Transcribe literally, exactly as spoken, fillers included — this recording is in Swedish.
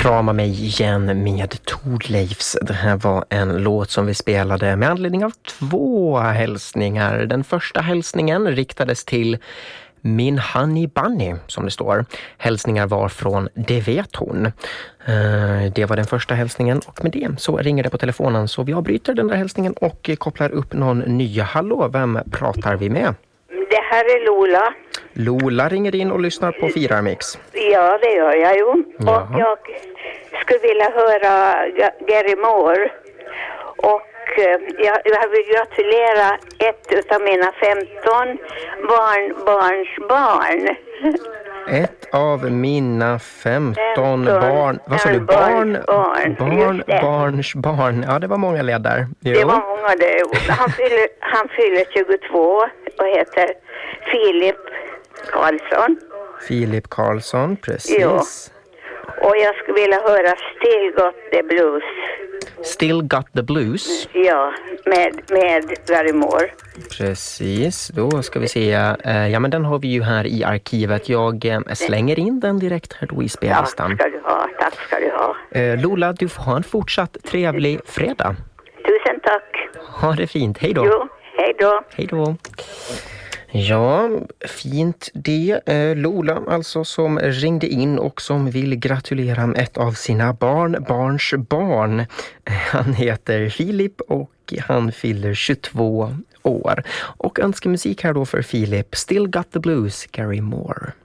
Krama mig igen med Thorleifs. Det här var en låt som vi spelade med anledning av två hälsningar. Den första hälsningen riktades till min honey bunny, som det står. Hälsningar var från Det vet hon. Det var den första hälsningen, och med det så ringer det på telefonen. Så vi avbryter den där hälsningen och kopplar upp någon ny. Hallå, vem pratar vi med? Det här är Lola. Lola ringer in och lyssnar på Firarmix. Ja, det gör jag ju. Jaha. Och jag skulle vilja höra G- Gary Moore. Och eh, jag, jag vill gratulera ett av mina femton barnbarns barn. Ett av mina femton femton barn... Vad sa du? Barn, barn, barn, just det. barns barn. Ja, det var många led där. Jo. Det var många det. Han fyller, han fyller tjugotvå och heter Filip Karlsson. Filip Karlsson, precis. Ja. Och jag skulle vilja höra Still Got the Blues. Still Got the Blues. Ja, med, med Gary Moore. Precis, då ska vi se. Eh, Ja, men den har vi ju här i arkivet. Jag eh, slänger in den direkt här då i Tack spellistan. ska du ha, tack ska du ha. Eh, Lola, du får ha en fortsatt trevlig fredag. Tusen tack. Ha det fint, hej då. Jo, hej då. Hej då. Ja, fint det. Eh, Lola alltså, som ringde in och som vill gratulera ett av sina barn, barns barn. Han heter Filip och han fyller tjugotvå år. Och önskar musik här då för Filip. Still Got the Blues, Gary Moore.